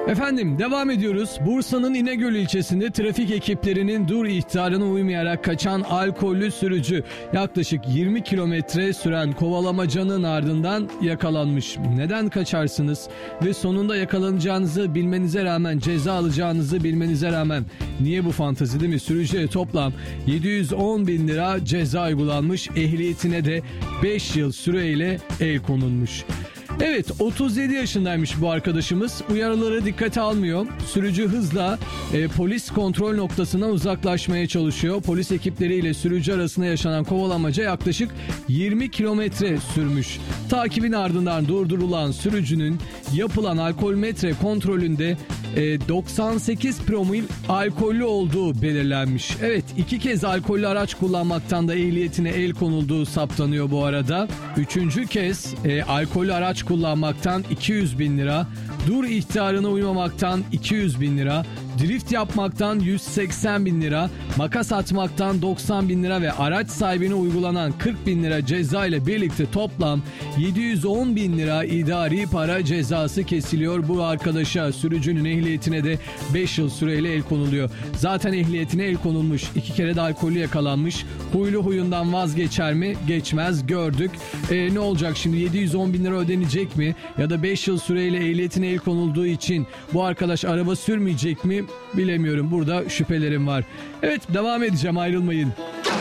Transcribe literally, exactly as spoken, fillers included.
Efendim devam ediyoruz. Bursa'nın İnegöl ilçesinde trafik ekiplerinin dur ihtarına uymayarak kaçan alkollü sürücü yaklaşık yirmi kilometre süren kovalamacanın ardından yakalanmış. Neden kaçarsınız ve sonunda yakalanacağınızı bilmenize rağmen, ceza alacağınızı bilmenize rağmen niye bu fantezi, değil mi? Sürücüye toplam yedi yüz on bin lira ceza uygulanmış, ehliyetine de beş yıl süreyle el konulmuş. Evet, otuz yedi yaşındaymış bu arkadaşımız. Uyarıları dikkate almıyor. Sürücü hızla e, polis kontrol noktasına uzaklaşmaya çalışıyor. Polis ekipleriyle sürücü arasında yaşanan kovalamaca yaklaşık yirmi kilometre sürmüş. Takibin ardından durdurulan sürücünün yapılan alkolmetre kontrolünde e, doksan sekiz promil alkollü olduğu belirlenmiş. Evet, iki kez alkollü araç kullanmaktan da ehliyetine el konulduğu saptanıyor bu arada. Üçüncü kez e, alkollü araç kullanmaktan iki yüz bin lira, dur ihtarına uymamaktan iki yüz bin lira, drift yapmaktan yüz seksen bin lira, makas atmaktan doksan bin lira ve araç sahibine uygulanan kırk bin lira ceza ile birlikte toplam yedi yüz on bin lira idari para cezası kesiliyor bu arkadaşa. Sürücünün ehliyetine de beş yıl süreyle el konuluyor. Zaten ehliyetine el konulmuş, iki kere de alkollü yakalanmış. Huylu huyundan vazgeçer mi? Geçmez, gördük. E, ne olacak şimdi, yedi yüz on bin lira ödenecek mi? Ya da beş yıl süreyle ehliyetine el konulduğu için bu arkadaş araba sürmeyecek mi? Bilemiyorum, burada şüphelerim var. Evet, devam edeceğim, ayrılmayın.